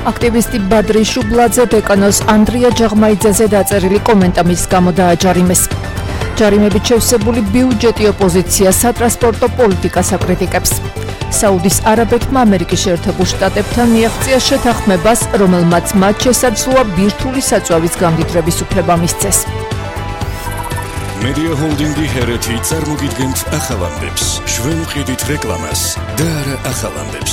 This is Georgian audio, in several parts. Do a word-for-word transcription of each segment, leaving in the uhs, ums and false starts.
აქტივისტი ბადრი შუბლაძე დეკანოს ანდრია ჯაღმაიძეზე დაწერილი კომენტამის გამო დააჯარიმეს. ჯარიმებით შევსებული ბიუჯეტი ოპოზიცია სატრანსპორტო პოლიტიკას აკრიტიკებს. საუდის არაბეთმა ამერიკის შეერთებულ შტატებთან მიაღწია შეთანხმებას, რომელმაც მათ შესაძლოა ბირთვული საწვავის გამდიდრების უფლება მისცეს. Media Holding-ი ჰერეთი წარმოგიდგენთ ახალ ამბებს. ჩვენ ვყიდით რეკლამას და არა ახალ ამბებს.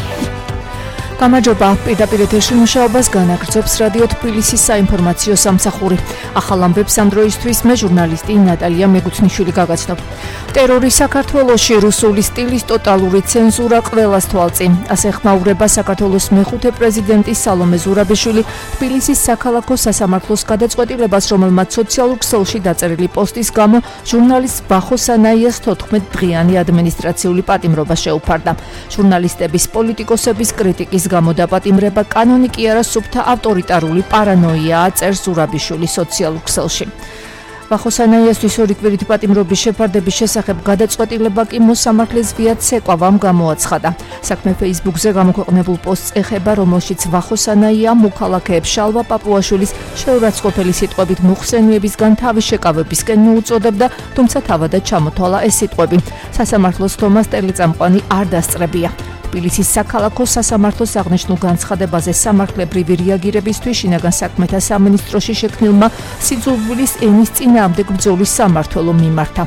გამარჯობა, პირდაპირ ეთერში მუშაობას განაგრძობს რადიო თბილისის საინფორმაციო სამსახური. ახალ ამბებს ამ დროისთვის მე ჟურნალისტი ნატალია მეგუცნიშვილი გაგაცნობ. ტერორი საქართველოში, რუსული სტილის ტოტალური ცენზურა ყველას თვალწინ. ასე ხმაურება საქართველოს მეხუთე პრეზიდენტი სალომე ზურაბიშვილი თბილისის საქალაქო სასამართლოს გადაწყვეტილებას, რომელმაც სოციალურ ქსელში დაწერილი პოსტის გამო ჟურნალისტ ბახო სანაიას თოთხმეტ დღიანი ადმინისტრაციული პატიმრობა შეუფარდა. ჟურნალისტების, პოლიტიკოსების კრიტიკის გამო დაპატიმრება კანონი კი არა, სუფთა ავტორიტარული პარანოიაა, წერს ზურაბიშვილი სოციალურ ქსელში. ბახო სანაიასთვის ორი კვირით პატიმრობის შეფარდების შესახებ გადაწყვეტილება კი მოსამართლეს ვია ცეკვავამ გამოაცხადა. საქმე Facebook-ზე გამოქვეყნებულ პოსტს ეხება, რომელშიც ბახო სანაია მოქალაქეებს შალვა პაპუაშვილის შეურაცხყოფელი სიტყვებით მოხსენიებისგან თავის შეკავებისკენ მოუწოდებდა, თუმცა თავადაც ჩამოთვალა ეს სიტყვები. სასამართლოს თომას ტელეწამყვანი არ დასწრებია. თბილისის საქალაქო სასამართლოს აღნიშნულ განცხადებაზე სამართლებრივი რეაგირებისთვის შინაგან საქმეთა სამინისტროში შექმნილმა სიძულვილის ენის წინააღმდეგ ბრძოლის სამმართველო მიმართა.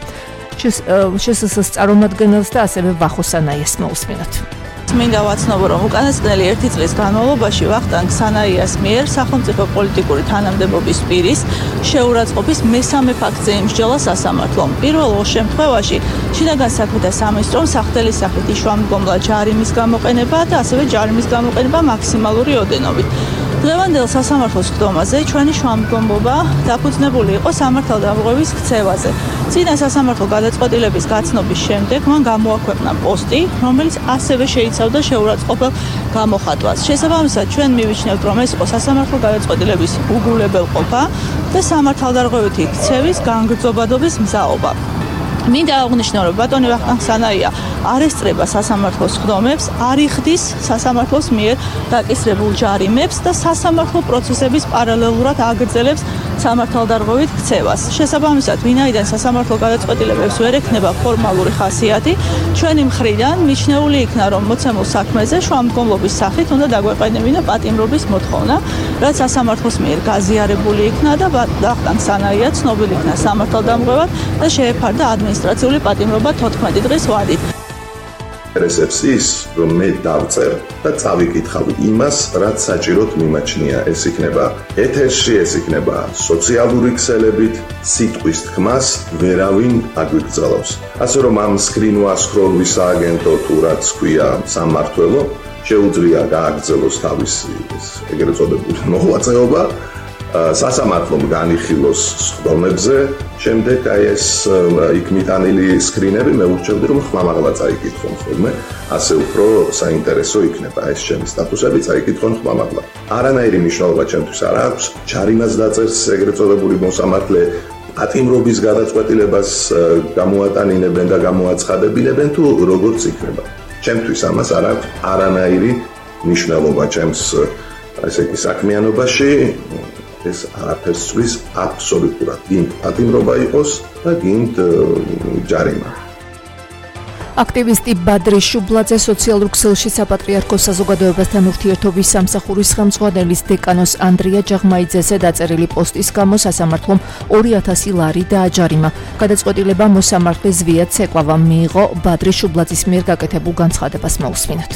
შსს წარმომადგენელს და ასევე ბახო სანაიას მოусმინოთ. მინდა ვაცნობო, რომ უკანასკნელი ერთი წლის განმავლობაში ვახტანგ სანაიას მიერ სახელმწიფო პოლიტიკური თანამდებობის პირის შეურაცხყოფის მესამე ფაქტზე იმსჯელა სასამართლომ. პირველ შემთხვევაში შინაგან საქმეთა სამინისტრომ სახდელის სახით იშვა-მდგომლა ჯარიმის გამოყენება და ასევე ჯარიმის გამოყენება მაქსიმალური ოდენობით. დღევანდელ სასამართლოს ხდომაზე ჩვენი შუამდგომლობა დაფუძნებული იყო სამართალდამღების ქცევაზე. წინა სასამართლო გადაწყვეტილების გაცნობის შემდეგ მან გამოაქვეყნა პოსტი, რომელიც ასევე შეიცავდა შეურაცხყოფელ გამოხატვას. შესაბამისად, ჩვენ მივიჩნევთ, რომ ეს იყო სასამართლო გადაწყვეტილების უგულებელყოფა და სამართალდამღებითი ქცევის განგრძობადობის მზაობა. მინდა აღნიშნო, რომ ბატონი ვახტანგ სანაია არ ესწრება სასამართლოს ხდომებს, არ იხდის სასამართლოს მიერ დაკისრებულ ჯარიმებს და სასამართლო პროცესების პარალელურად აგრძელებს სამართალდამღებით ქცევას. შესაბამისად, ვინაიდან სასამართლო გადაწყვეტილებებს ვერ ექნება ფორმალური ხასიათი, ჩვენი მხრიდან მიჩნეული იქნა, რომ მოცემულ საქმეზე შუამდგომლობის სახით უნდა დაგვეყენებინა პატიმრობის მოთხოვნა, რაც სასამართლოს მიერ გაზიარებული იქნა და ვახტანგ სანაია ცნობილი იქნა სამართალდამღებად და შეეფარდა ადმინისტრაციული პატიმრობა თოთხმეტი დღის ვადით. ინტერესებს ის, რომ მე დავწერ და წავიკითხავ იმას, რაც საჭიროდ მიმაჩნია. ეს იქნება ეთერში, ეს იქნება სოციალური ქსელებით, სიტყვის თქმას ვერავინ აგვიგრძელავს. ასე რომ ამ screen scroll-ვის სააგენტო თუ რაც ქვია სამმართველო, შეუძლია გააგრძელოს თავისი ეგრეთ წოდებული მოღვაწეობა, სასამართლომ განიხილოს სხდომებზე, შემდეგ აი ეს იქ მიტანილი სკრინები მე ვურჩევდი, რომ ხმამაღლა წაიკითხონ ხოლმე, ასე უფრო საინტერესო იქნება ეს ჩემი სტატუსები, წაიკითხონ ხმამაღლა. არანაირი მნიშვნელობა ჩემთვის არ აქვს, ჯარიმას დაწერს ეგრეთ წოდებული მოსამართლე, პატიმრობის გადაწყვეტილებას გამოატანინებენ და გამოაცხადებილებენ თუ როგორც იქნება. ჩემთვის ამას არ აქვს არანაირი მნიშვნელობა ჩემს ესე იგი საქმიანობაში. ეს არაფერს ცვლის აბსოლუტურად. გინდ პატიმრობა იყოს და გინდ ჯარიმა. აქტივისტი ბადრი შუბლაძე სოციალურ ქსელში საპატრიარქოს საზოგადოებასთან ურთიერთობის სამსახურის ხელმძღვანელის დეკანოს ანდრია ჯაღმაიძეზე დაწერილი პოსტის გამო სასამართლომ ორი ათასი ლარი დააჯარიმა. გადაწყვეტილება მოსამართლეს ვია ცეკვავამ მიიღო. ბადრი შუბლაძის მიერ გაკეთებულ განცხადებას მოусმინოთ.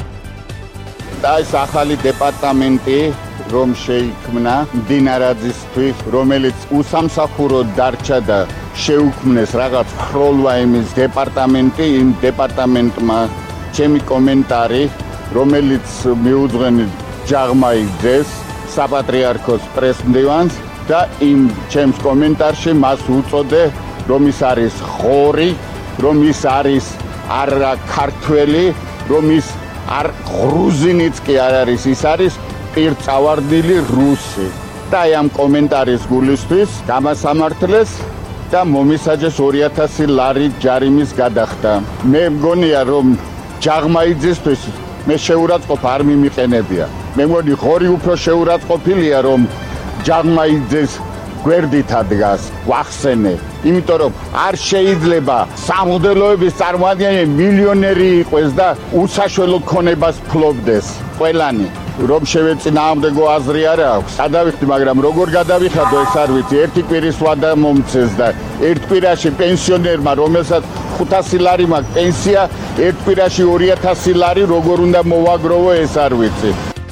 და ეს ახალი დეპარტამენტი რომ შეიქმნა მდინარაძისთვის, რომელიც უსამსახურო დარჩა და შეუქმნეს რაღაც ხროლვა იმის დეპარტამენტი, იმ დეპარტამენტმა ჩემი კომენტარი, რომელიც მიუძღვენი ჯაღმაიძეს, საპატრიარქოს პრესმდივანს და იმ ჩემს კომენტარში მას უწოდე, რომ ის არის ღორი, რომ ის არის არა ქართველი, რომ ის არ გრუზინიც კი არ არის, ის არის პირწავარდილი რუსი. და ამ კომენტარის გულისთვის გამასამართლეს და მომისაჯეს ორი ათასი ლარი ჯარიმის გადახდა. მე მგონია, რომ ჯაღმაიძესთვის მე შეურაცხყოფ არ მიმიყენებია. მე მგონი ღორი უფრო შეურაცხყოფილია რომ ჯაღმაიძეს გვერდითა დგას, ვახსენე, იმიტომ რომ არ შეიძლება სამღვდელოების წარმოადგენელი მილიონერი იყოს და უსაშველო ქონებას ფლობდეს ყველანი. რომ შევეწინააღმდეგო აზრი არ აქვს. გადავიხდი, მაგრამ როგორ გადავიხადო ეს არ ვიცი. ერთი კვირის ვადა მომცეს და ერთ კვირაში პენსიონერმა, რომელსაც ხუთასი ლარი მაქვს პენსია, ერთ კვირაში ორი ათასი ლარი როგორ უნდა მოვაგროვო ეს არ ვიცი.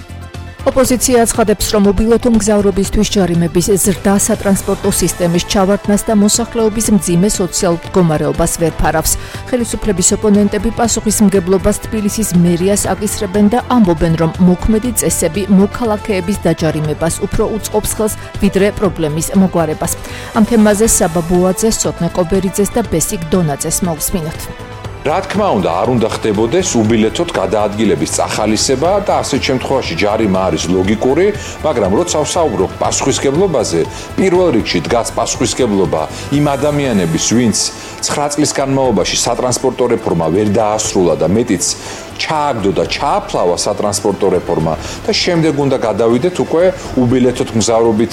ოპოზიცია აცხადებს, რომ უბილეთო მგზავრობისთვის ჯარიმების ზრდა სატრანსპორტო სისტემის ჩავარდნას და მოსახლეობის მძიმე სოციალურ მდგომარეობას ვერ ფარავს. ხელისუფლების ოპონენტები პასუხისმგებლობას თბილისის მერიას აკისრებენ და ამბობენ, რომ მოქმედი წესები მოქალაქეების დაჯარიმებას უფრო უწყობს ხელს, ვიდრე პრობლემის მოგვარებას. ამ თემაზე საბა ბუაძეს, სოტნე კობერიძეს და ბესიკ დონაძეს მოვსმინოთ. რა თქმა უნდა, არ უნდა ხდებოდეს უბილეთოდ გადაადგილების წახალისება და ასეთ შემთხვევაში ჯარიმა არის ლოგიკური, მაგრამ როცა ვსაუბრობ პასუხისმგებლობაზე, პირველ რიგში დგას პასუხისმგებლობა იმ ადამიანების, ვინც ცხრა წლის განმავლობაში სატრანსპორტო რეფორმა ვერ დაასრულა და მეტიც ჩააგდო და ჩააფლავა სატრანსპორტო რეფორმა და შემდეგ უნდა გადავიდეთ უკვე უბილეთოდ მგზავრობით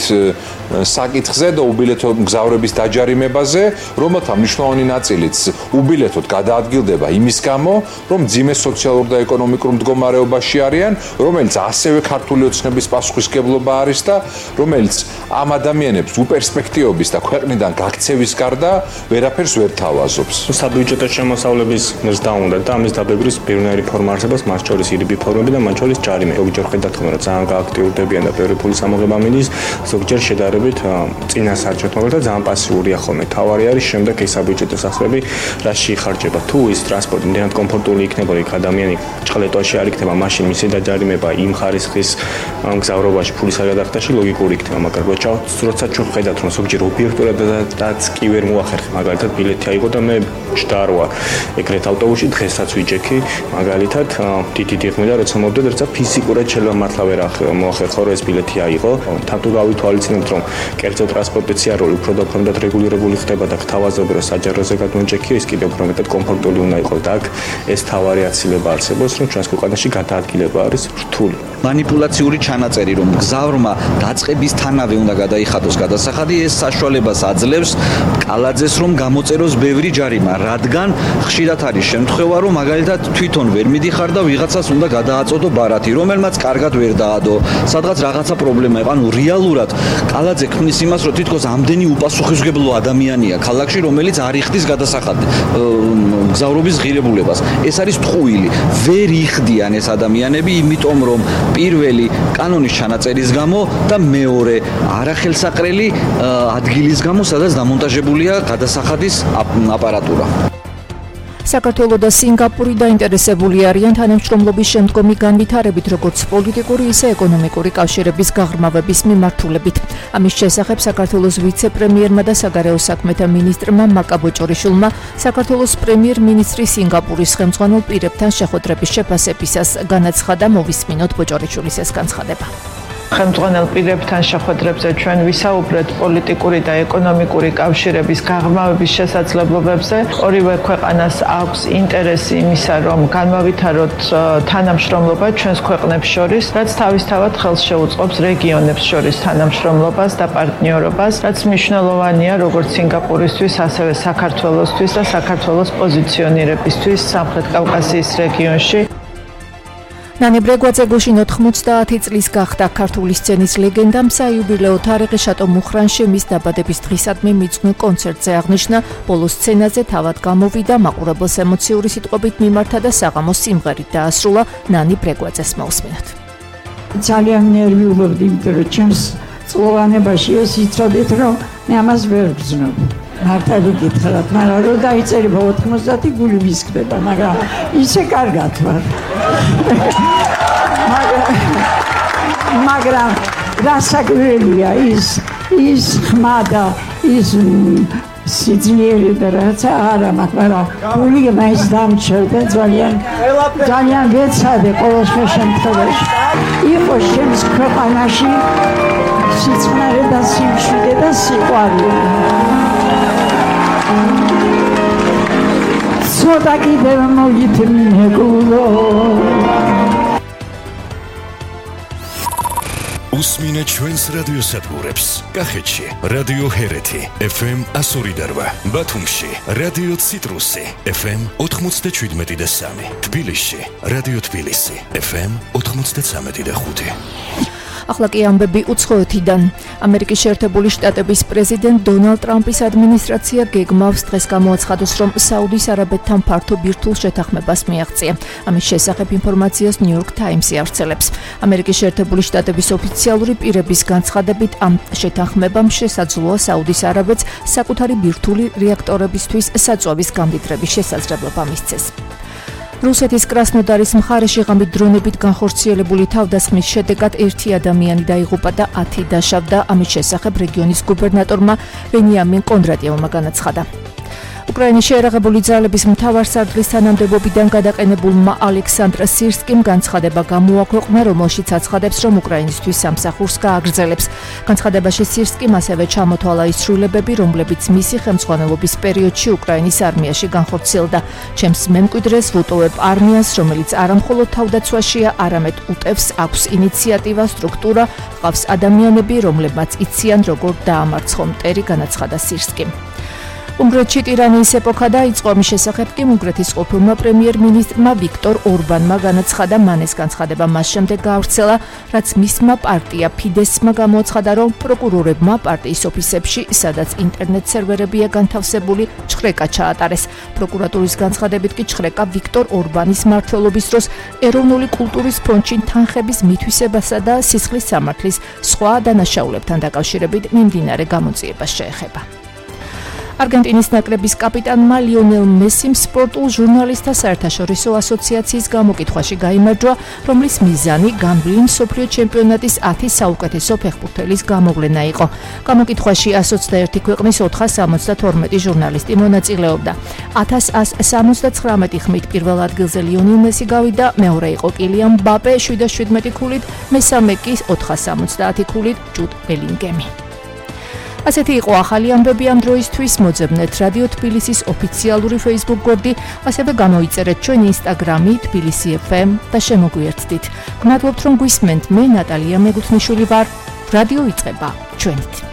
საკითხზე და უბილეთოდ მგზავრების დაჯარიმებაზე, რომელთა მნიშვნელოვანი ნაწილიც უბილეთოდ გადაადგილდება იმის გამო, რომ მძიმე სოციალურ და ეკონომიკურ მდგომარეობაში არიან, რომელიც ასევე ქართული ოცნების პასუხისმგებლობა არის და რომელიც ამ ადამიანებს უპერსპექტივობის და ქვეყნიდან გაქცევის გარდა ვერაფერს ვერ თავაზობს. საბიუჯეტო შემოსავლების მზრდა უნდა და ამის დაბეგრის პირველი ფორმა არსებობს, მას შორის ირიბი ფორმები და მათ შორის ჯარიმე. ზოგჯერ ხედავთ, რომ ძალიან გააქტიურდებიან და ბევრი ფულის ამოღება მიდის, ზოგჯერ შედარებით წინა საჭიროა და ძალიან პასიურია ხოლმე. თავარი არის შემდეგ ეს საბიუჯეტო სახსრები რაში იხარჯება. თუ ის ტრანსპორტი იმდენად კომფორტული იქნება, იქ ადამიანი ჭყლეტვაში არ იქნება, მაშინ მისი დაჯარიმება იმ ხარისხის მგზავრობაში ფულის გადახდაში ლოგიკური იქნება, მაგრამ როცა ჩვენ ხედავთ, რომ ზოგჯერ ობიექტურადაც კი ვერ მოახერხე, მაგალითად ბილეთი აიღო და მე შდარვა ეგრეთ ავტობუსში დღესაც ვიჯექი, მაგალითად დიდი დიღმიდა როცა მოვდეთ, როცა ფიზიკურად შეიძლება მართლა ვერ მოახერხო, რომ ეს ბილეთი აიღო. თან თუ გავითვალისწინებთ, რომ კერძო ტრანსპორტის სიარული უფრო და უფრო მეტად რეგულირებული ხდება და გთავაზობენ, რომ საჯაროზე გადმოჭექი, ის კიდევ უფრო მეტად კომფორტული უნდა იყოს და აქ ეს თავარი აცილება არსებობს, რომ ჩვენს ქვეყანაში გადაადგილება არის რთული. მანიპულაციური ჩანაწერი, რომ მგზავრმა დაწყებისთანავე უნდა გადაიხადოს გადასახადი, ეს საშუალებას აძლევს კალაძეს, რომ გამოწეროს ბევრი ჯარიმა, რადგან ხშირად არის შემთხვევა, რომ მაგალითად თვითონ ვერ მიდიხარ და ვიღაცას უნდა გადააწოდო ბარათი, რომელმაც კარგად ვერ დაადო, სადღაც რაღაცა პრობლემა იყო. ანუ რეალურად კალაძე ქმნის იმას, რომ თითქოს ამდენი უპასუხისმგებლო ადამიანია ქალაქში, რომელიც არ იხდის გადასახადი მგზავრობის ღირებულებას. ეს არის ტყუილი. ვერ იხდიან ეს ადამიანები, იმიტომ რომ პირველი კანონის ჩანაწერის გამო და მეორე არახელსაყრელი ადგილის გამო, სადაც დამონტაჟებულია გადასახადის აპარატურა. საქართველო და სინგაპური დაინტერესებული არიან თანამშრომლობის შემდგომი განვითარებით, როგორც პოლიტიკური, ისე ეკონომიკური კავშირების გაღრმავების მიმართულებით. ამის შესახებ საქართველოს ვიცე-პრემიერმა და საგარეო საქმეთა მინისტრმა მაკა ბოჭორიშვილმა საქართველოს პრემიერ-მინისტრის სინგაპურის ხელმძღვანელ პირებთან შეხვედრების შეფასებისას განაცხადა. მოვისმინოთ ბოჭორიშვილის ეს განცხადება. ხელმძღვანელ პირებთან შეხვედრებზე ჩვენ ვისაუბრეთ პოლიტიკური და ეკონომიკური კავშირების გაღრმავების შესაძლებლობებზე. ორივე ქვეყანას აქვს ინტერესი იმისა, რომ განმავითაროთ თანამშრომლობა ჩვენს ქვეყნებს შორის, რაც თავისთავად ხელს შეუწყობს რეგიონებს შორის თანამშრომლობას და პარტნიორობას, რაც მნიშვნელოვანია როგორც სინგაპურისთვის, ასევე საქართველოსთვის და საქართველოს პოზიციონირებისთვის სამხრეთ კავკასიის რეგიონში. ნანი ბრეგვაძე გუშინ ოთხმოცდაათი წლის გახდა. ქართული სცენის ლეგენდამ საიუბილეო თარიღი შატო მუხრანში მის დაბადების დღისადმი მიძღვნილ კონცერტზე აღნიშნა. ბოლო სცენაზე თავად გამოვიდა, მაყურებელს ემოციური სიტყვებით მიმართა და საღამოს სიმღერით დაასრულა. ნანი ბრეგვაძეს მოვსმინოთ. ძალიან ნერვიულობდი, იმიტომ რომ ჩემს წლოვანებაში ეს იცოდით, რომ მე ამას ვერ ვგრძნობ. მართალი გითხრათ, მაგრამ რო დაიწერება ოთხმოცდაათი გული მისკდება, მაგრამ ისე კარგად ვარ. მაგრამ რასაკვირველია ის ის ხმა და ის სიძლიერე და რაცა არა, მაგრამ გული მაინც დამჩერდა ძალიან ძალიან ვეცადე ყოველ შემთხვევაში. იყო ჩემს ქვეყანაში სიწყნარე და სიმშვიდე და სიყვარული. ცოტა კიდევ მოგითმინე გულო უსმინე ჩვენს რადიოსადგურებს. კახეთში რადიო ჰერეთი ეფ ემ εκατო ორი და რვა, ბათუმში რადიო ციტრუსი ეფ ემ ოთხმოცდაშვიდმეტი და სამი, თბილისში რადიო თბილისი ეფ ემ ოთხმოცდაცამეტი და ხუთი. ახლა კი ამბები უცხოეთიდან. ამერიკის შეერთებული შტატების პრეზიდენტ დონალდ ტრამპის ადმინისტრაცია გეგმავს დღეს გამოაცხადოს, რომ საუდის არაბეთთან ფართო ბირთვულ შეთანხმებას მიაღწია. ამის შესახებ ინფორმაციას ნიუ-იორკ ტაიმსი ავრცელებს. ამერიკის შეერთებული შტატების ოფიციალური პირების განცხადებით, ამ შეთანხმებამ შესაძლოა საუდის არაბეთს საკუთარი ბირთვული რეაქტორებისთვის საწვავის გამდიდრების შესაძლებლობა მისცეს. რუსეთის კრასნოდარის მხარეში ღამით დრონებით განხორციელებული თავდასხმის შედეგად ერთი ადამიანი დაიღუპა და ათი დაშავდა. ამის შესახებ რეგიონის გუბერნატორმა ვენიამინ კონდრატიევმა განაცხადა. უკრაინის შეერაღებული ძალების მთავარსარდლის თანამდებობიდან გადაყენებულმა ალექსანდრ სირსკიმ განცხადება გამოაქვეყნა, რომელშიც აცხადებს, რომ უკრაინისთვის სამსახურს გააგრძელებს. განცხადებაში სირსკიმ ასევე ჩამოთვალა ის ცვლილებები, რომლებიც მისი ხელმძღვანელობის პერიოდში უკრაინის არმიაში განხორციელდა. ჩემს მემკვიდრეს ვუტოვებ არმიას, რომელიც არამხოლოდ თავდაცვაშია, არამედ უტევს, აქვს ინიციატივა, სტრუქტურა, ყავს ადამიანები, რომლებმაც იციან, როგორ დაამარცხონ მტერი, განაცხადა სირსკიმ. უნგრეთში ტირანიის ეპოქა დაიწყო. ამის შესახებ კი უნგრეთის ყოფილმა პრემიერ-მინისტრმა ვიქტორ ორბანმა განაცხადა. მან ეს განცხადება მას შემდეგ გაავრცელა, რაც მისმა პარტია ფიდესმა გამოაცხადა, რომ პროკურორებმა პარტიის ოფისებში, სადაც ინტერნეტ სერვერებია განთავსებული, ჩხრეკა ჩაატარეს. პროკურატურის განცხადებით კი ჩხრეკა ვიქტორ ორბანის მმართველობის დროს ეროვნული კულტურის ფონდში თანხების მითვისებასა და სისხლის სამართლის სხვა დანაშაულებთან დაკავშირებით მიმდინარე გამოძიებას შეეხება. არგენტინის ნაკრების კაპიტანმა ლიონელ მესიმ სპორტულ ჟურნალისტთა საერთაშორისო ასოციაციის გამოკითხვაში გაიმარჯვა, რომლის მიზანი გამბლინ მსოფლიო ჩემპიონატის ათი საუკეთესო ფეხბურთელის გამოვლენა იყო. გამოკითხვაში ათას ოცდაერთი ქვეყნის ოთხას სამოცდათორმეტი ჟურნალისტი მონაწილეობდა. ათას ათას სამოცდაცხრამეტი ხმით პირველ ადგილზე ლიონელ მესი გავიდა, მეორე იყო კილიან მბაპე შვიდ ას შვიდმეტი ქულით, მესამე კი ოთხას სამოცდაათი ქულით ჯუდ ბელინგემი. ასეთი იყო ახალი ამბები ამ დროისთვის. მოძებნეთ რადიო თბილისის ოფიციალური Facebook გვერდი, ასევე გამოიწერეთ ჩვენი Instagram-ი თბილისი ეფ ემ და შემოგვიერთდით. გმადლობთ, რომ გვისმენთ. მე ნატალია მეგუთნიშვილი ვარ. რადიო იწყება ჩვენით.